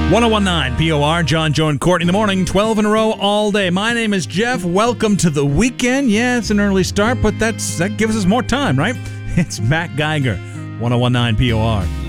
1019 POR, John, Joe, and Courtney in the morning, 12 in a row all day. My name is Jeff. Welcome to the weekend. Yeah, it's an early start, but that gives us more time, right? It's Matt Geiger, 1019 POR.